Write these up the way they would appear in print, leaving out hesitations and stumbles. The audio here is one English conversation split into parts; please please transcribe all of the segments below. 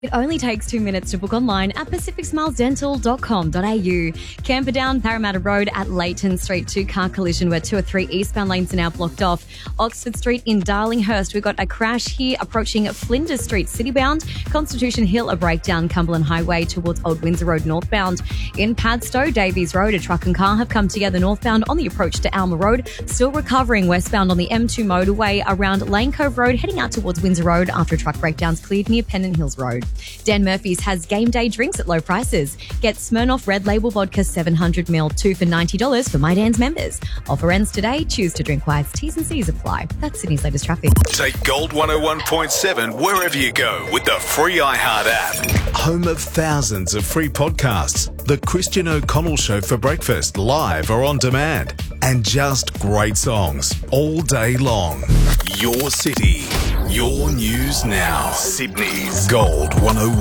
It only takes 2 minutes to book online at pacificsmilesdental.com.au. Camperdown, Parramatta Road at Leighton Street, 2-car collision where 2 or 3 eastbound lanes are now blocked off. Oxford Street in Darlinghurst, we've got a crash here approaching Flinders Street citybound. Constitution Hill, a breakdown, Cumberland Highway towards Old Windsor Road northbound. In Padstow, Davies Road, a truck and car have come together northbound on the approach to Alma Road. Still recovering westbound on the M2 motorway around Lane Cove Road, heading out towards Windsor Road after a truck breakdown's cleared near Pennant Hills Road. Dan Murphy's has game day drinks at low prices. Get Smirnoff Red Label Vodka 700ml, 2 for $90 for My Dan's members. Offer ends today. Choose to drink wise. T's and C's apply. That's Sydney's latest traffic. Take Gold 101.7 wherever you go with the free iHeart app. Home of thousands of free podcasts. The Christian O'Connell Show for breakfast, live or on demand. And just great songs all day long. Your city, your news now. Sydney's Gold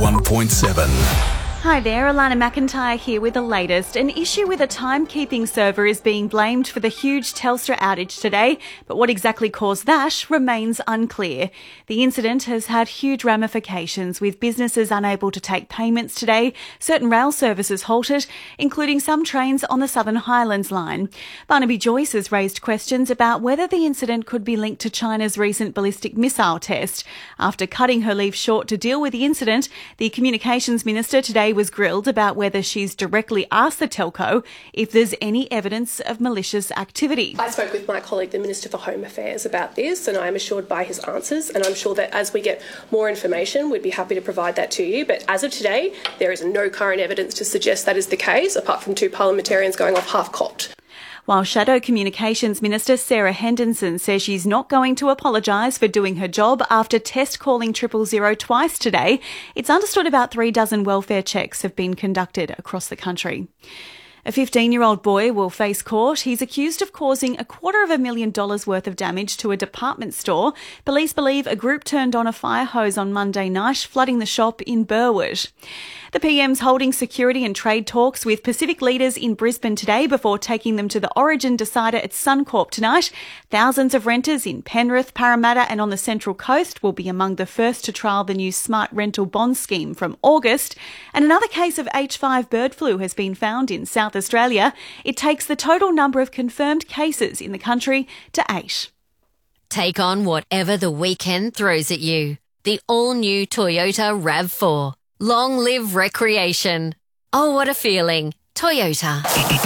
101.7. Hi there, Alana McIntyre here with the latest. An issue with a timekeeping server is being blamed for the huge Telstra outage today, but what exactly caused that remains unclear. The incident has had huge ramifications, with businesses unable to take payments today, certain rail services halted, including some trains on the Southern Highlands line. Barnaby Joyce has raised questions about whether the incident could be linked to China's recent ballistic missile test. After cutting her leave short to deal with the incident, the Communications Minister today was grilled about whether she's directly asked the telco if there's any evidence of malicious activity. I spoke with my colleague, the Minister for Home Affairs, about this, and I am assured by his answers, and I'm sure that as we get more information, we'd be happy to provide that to you. But as of today, there is no current evidence to suggest that is the case, apart from 2 parliamentarians going off half-cocked. While Shadow Communications Minister Sarah Henderson says she's not going to apologise for doing her job after test calling 000 twice today, it's understood about 36 welfare checks have been conducted across the country. A 15-year-old boy will face court. He's accused of causing $250,000 worth of damage to a department store. Police believe a group turned on a fire hose on Monday night, flooding the shop in Burwood. The PM's holding security and trade talks with Pacific leaders in Brisbane today before taking them to the Origin decider at Suncorp tonight. Thousands of renters in Penrith, Parramatta and on the Central Coast will be among the first to trial the new Smart Rental Bond scheme from August. And another case of H5 bird flu has been found in South Australia. It takes the total number of confirmed cases in the country to 8. Take on whatever the weekend throws at you. The all-new Toyota RAV4. Long live recreation. Oh, what a feeling. Toyota.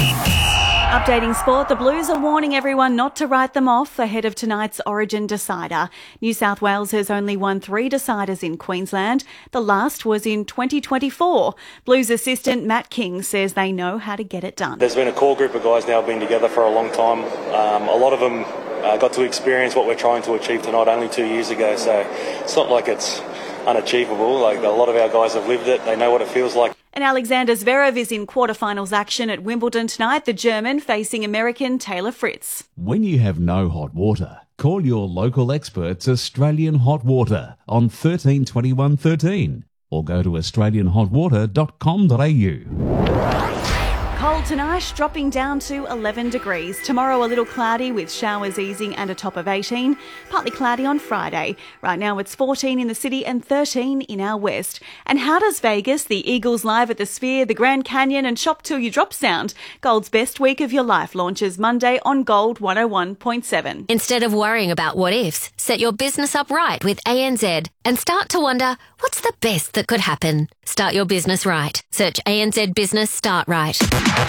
Updating sport, the Blues are warning everyone not to write them off ahead of tonight's Origin decider. New South Wales has only won 3 deciders in Queensland. The last was in 2024. Blues assistant Matt King says they know how to get it done. There's been a core group of guys now been together for a long time. A lot of them got to experience what we're trying to achieve tonight only 2 years ago, so it's not like it's unachievable. Like, a lot of our guys have lived it. They know what it feels like. And Alexander Zverev is in quarterfinals action at Wimbledon tonight, the German facing American Taylor Fritz. When you have no hot water, call your local experts Australian Hot Water on 13 21 13 or go to australianhotwater.com.au. Cold tonight, dropping down to 11 degrees. Tomorrow a little cloudy with showers easing and a top of 18. Partly cloudy on Friday. Right now it's 14 in the city and 13 in our west. And how does Vegas, the Eagles Live at the Sphere, the Grand Canyon and Shop Till You Drop sound? Gold's Best Week of Your Life launches Monday on Gold 101.7. Instead of worrying about what ifs, set your business up right with ANZ and start to wonder, what's the best that could happen? Start your business right. Search ANZ Business Start Right. Gold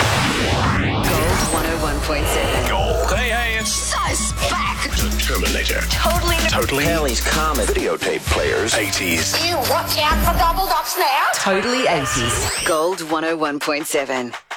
101.7. Gold. Hey, it's Size back. the Terminator. Totally. Kelly's Comet. Videotape players. 80s. You watch out for double ups now. Totally 80s. Gold 101.7.